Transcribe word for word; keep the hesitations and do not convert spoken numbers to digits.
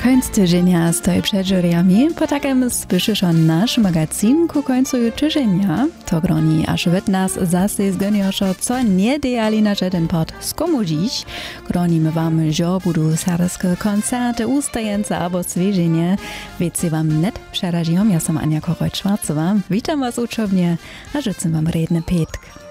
Końc tydzienia stoi przed juryami, po takim słyszysz nasz magazyn ku końcu tydzienia. To groni aż wet nas zase zgonioszo, co nie dejali na żaden pod skomu dziś. Gronimy wam, że budu serskie koncerty, ustajence albo zwierzenie. Wiecie wam net przerażią, ja sam Ania Koroj-Schwarzowa. Witam was uczownie, a życzę wam redny pietk.